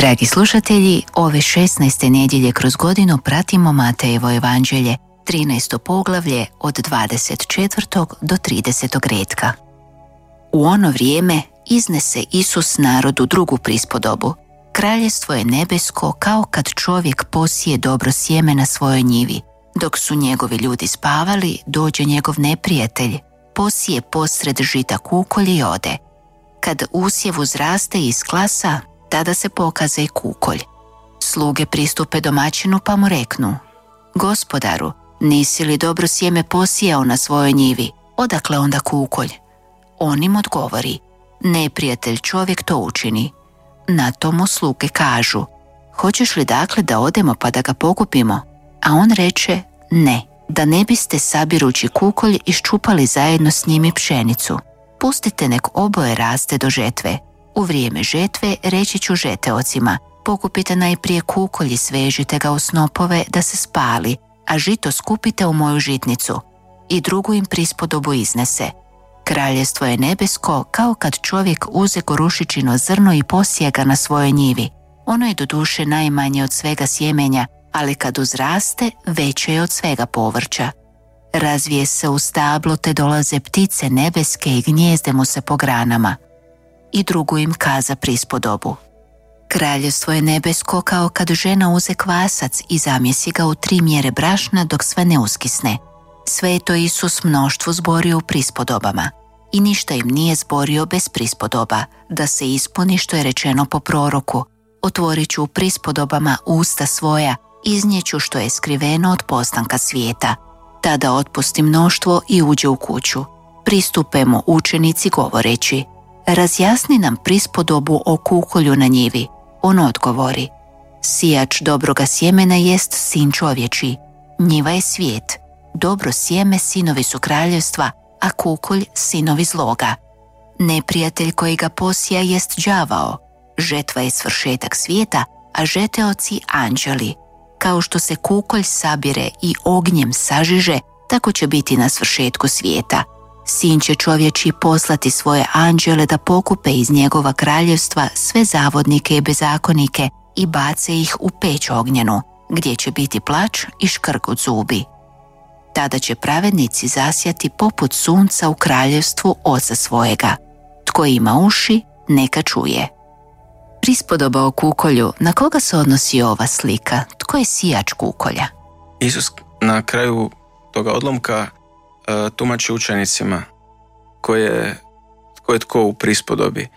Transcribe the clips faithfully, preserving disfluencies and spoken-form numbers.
Dragi slušatelji, ove šesnaeste nedjelje kroz godinu pratimo Matejevo evanđelje, trinaesto poglavlje od dvadeset četvrtog do tridesetog retka. U ono vrijeme iznese Isus narodu drugu prispodobu. Kraljestvo je nebesko kao kad čovjek posije dobro sjeme na svojoj njivi. Dok su njegovi ljudi spavali, dođe njegov neprijatelj, posije posred žita kukolj i ode. Kad usjev uzraste i isklasa, tada se pokaza i kukolj. Sluge pristupe domaćinu pa mu reknu: Gospodaru, nisi li dobro sjeme posijao na svojoj njivi, odakle onda kukolj? On im odgovori: neprijatelj čovjek to učini. Na to mu sluge kažu: hoćeš li dakle da odemo pa da ga pokupimo? A on reče: ne, da ne biste sabirući kukolj iščupali zajedno s njim i pšenicu. Pustite nek oboje raste do žetve. U vrijeme žetve reći ću žeteocima: pokupite najprije kukolj i svežite ga u snopove da se spali, a žito skupite u moju žitnicu. I drugu im prispodobu iznese: kraljestvo je nebesko kao kad čovjek uze gorušičino zrno i posije ga na svojoj njivi. Ono je doduše najmanje od svega sjemenja, ali kad uzraste, veće je od svega povrća. Razvije se u stablo, te dolaze ptice nebeske i gnjezde mu se po granama. I drugu im kaza prispodobu: kraljestvo je nebesko kao kad žena uze kvasac i zamjesi ga u tri mjere brašna dok sve ne uskisne. Sve je to Isus mnoštvu zborio u prispodobama. I ništa im nije zborio bez prispodoba, da se ispuni što je rečeno po proroku: otvorit ću u prispodobama usta svoja, iznijeću što je skriveno od postanka svijeta. Tada otpusti mnoštvo i uđe u kuću. Pristupe mu učenici govoreći: razjasni nam prispodobu o kukolju na njivi. On odgovori: sijač dobroga sjemena jest sin čovječiji. Njiva je svijet. Dobro sjeme sinovi su kraljevstva, a kukolj sinovi zloga. Neprijatelj koji ga posija jest đavao. Žetva je svršetak svijeta, a žeteoci anđeli. Kao što se kukolj sabire i ognjem sažiže, tako će biti na svršetku svijeta. Sin će čovječi poslati svoje anđele da pokupe iz njegova kraljevstva sve zavodnike i bezakonike i bace ih u peć ognjenu, gdje će biti plač i škrgut zubi. Tada će pravednici zasjati poput sunca u kraljevstvu Oca svojega. Tko ima uši, neka čuje. Prispodoba o kukolju, na koga se odnosi ova slika? Tko je sijač kukolja? Isus na kraju toga odlomka uh, tumači učenicima ko je, ko je tko u prispodobi.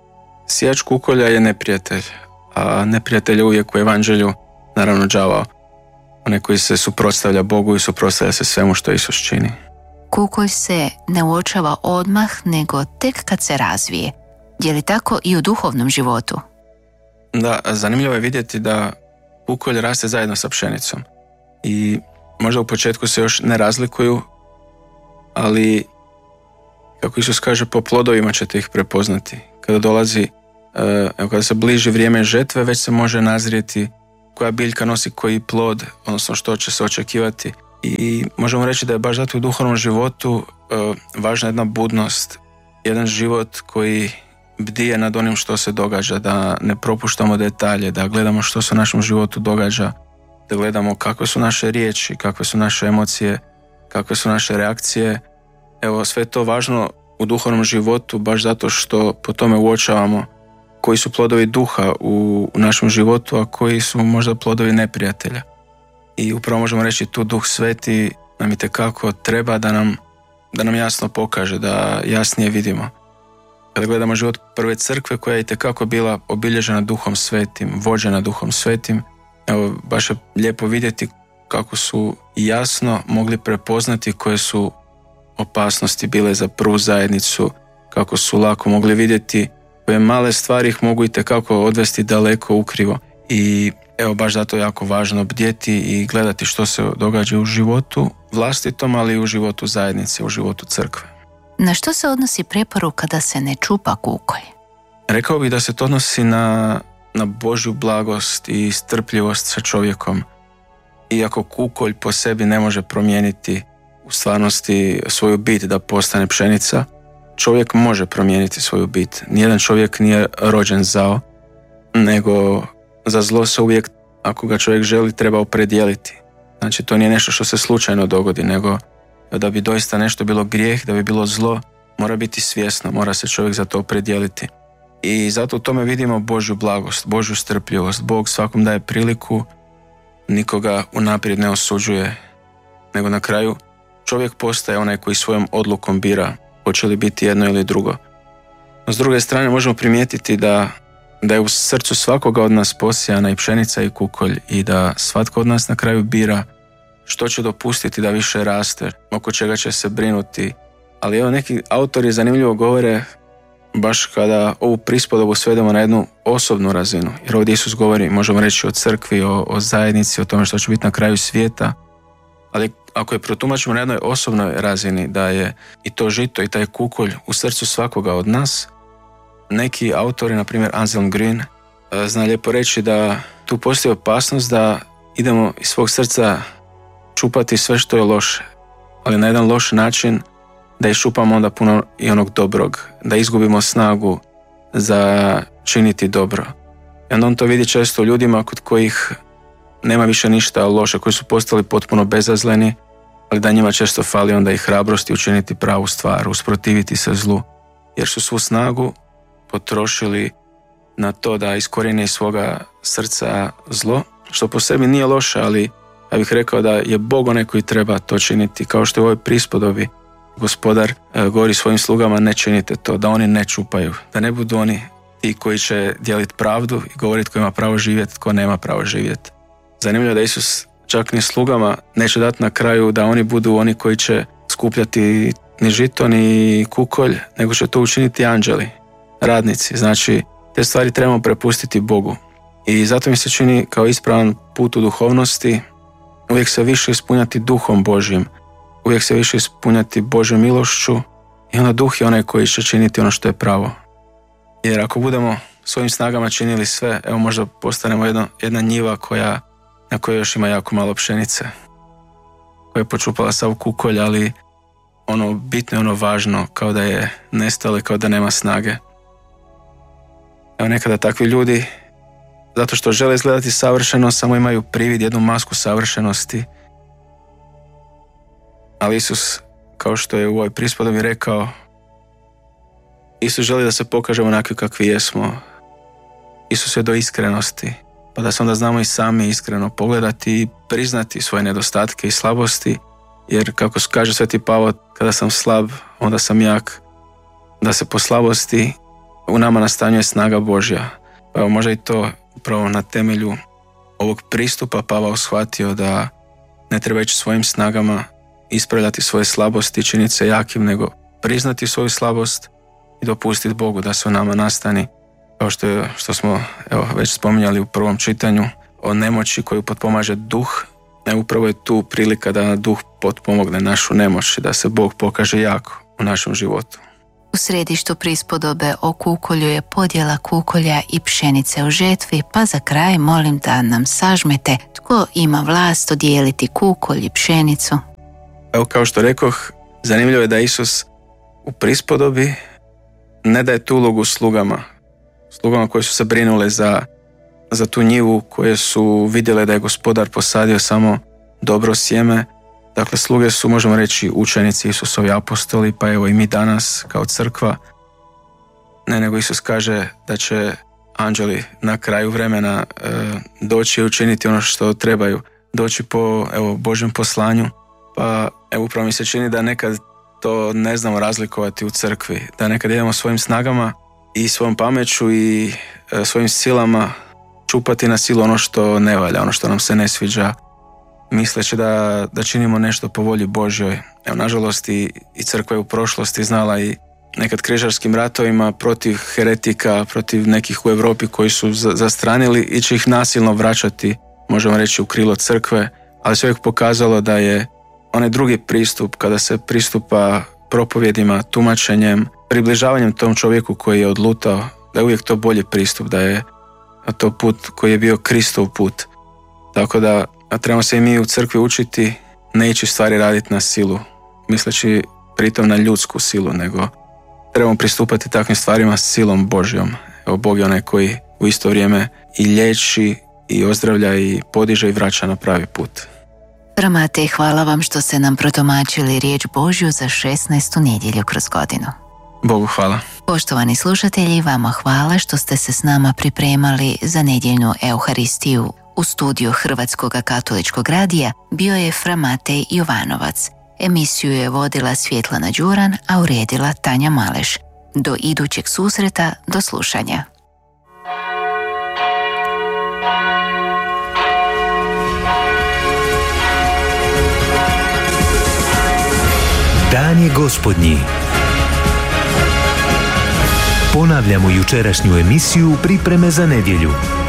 Sijač kukolja je neprijatelj, a neprijatelj je uvijek u evanđelju naravno đavao, onaj koji se suprotstavlja Bogu i suprotstavlja se svemu što Isus čini. Kukolj se ne uočava odmah, nego tek kad se razvije. Je li tako i u duhovnom životu? Da, zanimljivo je vidjeti da kukolj raste zajedno sa pšenicom i možda u početku se još ne razlikuju, ali kako Isus kaže, po plodovima ćete ih prepoznati. Kada dolazi, evo, kada se bliži vrijeme žetve, već se može nazrijeti koja biljka nosi koji plod, odnosno što će se očekivati. I možemo reći da je baš zato u duhovnom životu važna jedna budnost, jedan život koji bdije nad onim što se događa, da ne propuštamo detalje, da gledamo što se u našem životu događa, da gledamo kakve su naše riječi, kakve su naše emocije, kakve su naše reakcije. Evo, sve je to važno u duhovnom životu, baš zato što po tome uočavamo koji su plodovi duha u, u našem životu, a koji su možda plodovi neprijatelja. I upravo možemo reći, tu Duh Sveti nam itekako treba da nam, da nam jasno pokaže, da jasnije vidimo. Kada gledamo život prve crkve koja je itekako bila obilježena Duhom Svetim, vođena Duhom Svetim, evo, baš je lijepo vidjeti kako su jasno mogli prepoznati koje su opasnosti bile za prvu zajednicu, kako su lako mogli vidjeti koje male stvari ih mogu itekako odvesti daleko ukrivo. I evo, baš zato je jako važno bdjeti i gledati što se događa u životu vlastitom, ali i u životu zajednice, u životu crkve. Na što se odnosi preporuka da se ne čupa kukolj? Rekao bih da se to odnosi na, na Božju blagost i strpljivost sa čovjekom. Iako kukolj po sebi ne može promijeniti u stvarnosti svoju bit da postane pšenica, čovjek može promijeniti svoju bit. Nijedan čovjek nije rođen zao, nego za zlo se uvijek, ako ga čovjek želi, treba opredijeliti. Znači, to nije nešto što se slučajno dogodi, nego da bi doista nešto bilo grijeh, da bi bilo zlo, mora biti svjesno, mora se čovjek za to opredijeliti. I zato u tome vidimo Božju blagost, Božju strpljivost. Bog svakom daje priliku, nikoga unaprijed ne osuđuje, nego na kraju čovjek postaje onaj koji svojom odlukom bira hoće li biti jedno ili drugo. No, s druge strane možemo primijetiti da, da je u srcu svakoga od nas posijana i pšenica i kukolj i da svatko od nas na kraju bira što će dopustiti da više raste, oko čega će se brinuti. Ali evo, neki autori zanimljivo govore baš kada ovu prispodobu svedemo na jednu osobnu razinu. Jer ovdje Isus govori, možemo reći, o crkvi, o, o zajednici, o tome što će biti na kraju svijeta. Ali ako je protumačimo na jednoj osobnoj razini, da je i to žito i taj kukolj u srcu svakoga od nas, neki autori, na primjer Anselm Green, zna lijepo reći da tu postoji opasnost da idemo iz svog srca čupati sve što je loše, ali na jedan loš način, da iščupamo onda puno i onog dobrog, da izgubimo snagu za činiti dobro. I onda on to vidi često u ljudima kod kojih nema više ništa loše, koji su postali potpuno bezazleni, ali da njima često fali onda i hrabrosti učiniti pravu stvar, usprotiviti se zlu, jer su svu snagu potrošili na to da iskorijene iz svoga srca zlo, što po sebi nije loše, ali ja bih rekao da je Bog onaj koji treba to činiti, kao što je u ovoj prispodobi Gospodar govori svojim slugama, ne činite to, da oni ne čupaju, da ne budu oni ti koji će dijeliti pravdu i govoriti tko ima pravo živjeti, tko nema pravo živjeti. Zanimljivo je da Isus čak ni slugama neće dati na kraju da oni budu oni koji će skupljati ni žito ni kukolj, nego će to učiniti anđeli, radnici. Znači, te stvari trebamo prepustiti Bogu. I zato mi se čini kao ispravan put u duhovnosti uvijek se više ispunjati duhom Božjim, uvijek se više ispunjati Božjom milošću i onda duh je onaj koji će činiti ono što je pravo. Jer ako budemo svojim snagama činili sve, evo možda postanemo jedno, jedna njiva koja, na kojoj još ima jako malo pšenice, koja je počupala sav kukolj, ali ono bitno je ono važno, kao da je nestalo i kao da nema snage. Evo nekada takvi ljudi, zato što žele izgledati savršeno, samo imaju privid, jednu masku savršenosti. Ali Isus, kao što je u ovoj prispodobi rekao, Isus želi da se pokažemo onakvi kakvi jesmo. Isus je do iskrenosti, pa da se onda znamo i sami iskreno pogledati i priznati svoje nedostatke i slabosti, jer kako kaže Sveti Pavao, kada sam slab, onda sam jak, da se po slabosti u nama nastanjuje snaga Božja. Pa evo, možda i to upravo na temelju ovog pristupa Pavao shvatio da ne treba ići svojim snagama ispravljati svoje slabosti i činiti se jakim, nego priznati svoju slabost i dopustiti Bogu da se u nama nastani, kao što, je, što smo evo, već spominjali u prvom čitanju o nemoći koju potpomaže duh. Ne, upravo je tu prilika da duh potpomogne našu nemoć, da se Bog pokaže jako u našem životu. U središtu prispodobe o kukolju je podjela kukolja i pšenice u žetvi, pa za kraj molim da nam sažmete tko ima vlast odijeliti kukolj i pšenicu. Evo, kao što rekoh, zanimljivo je da Isus u prispodobi ne daje tu ulogu slugama, slugama koje su se brinule za, za tu njivu, koje su vidjele da je Gospodar posadio samo dobro sjeme. Dakle, sluge su, možemo reći, učenici Isusovi apostoli, pa evo i mi danas kao crkva. Ne, nego Isus kaže da će anđeli na kraju vremena e, doći i učiniti ono što trebaju, doći po evo, Božjem poslanju. Pa evo, upravo mi se čini da nekad to ne znamo razlikovati u crkvi, da nekad idemo svojim snagama i svojom pameću i e, svojim silama čupati na silu ono što ne valja, ono što nam se ne sviđa, misleći da, da činimo nešto po volji Božjoj. Evo, nažalost, i, i crkva je u prošlosti znala i nekad križarskim ratovima protiv heretika, protiv nekih u Europi koji su zastranili i će ih nasilno vraćati, možemo reći, u krilo crkve, ali se uvijek pokazalo da je onaj drugi pristup, kada se pristupa propovjedima, tumačenjem, približavanjem tom čovjeku koji je odlutao, da je uvijek to bolji pristup, da je to put koji je bio Kristov put. Tako da trebamo se i mi u crkvi učiti ne ići stvari raditi na silu, misleći pritom na ljudsku silu, nego trebamo pristupati takvim stvarima s silom Božjom. Evo, Bog je onaj koji u isto vrijeme i liječi i ozdravlja i podiže i vraća na pravi put. Fra Matej, hvala vam što ste nam protumačili riječ Božju za šesnaestu nedjelju kroz godinu. Bogu hvala. Poštovani slušatelji, vama hvala što ste se s nama pripremali za nedjeljnu Euharistiju. U studiju Hrvatskog katoličkog radija bio je fra Matej Jovanovac. Emisiju je vodila Svjetlana Đuran, a uredila Tanja Maleš. Do idućeg susreta, do slušanja. Dan je Gospodnji. Ponavljamo jučerašnju emisiju pripreme za nedjelju.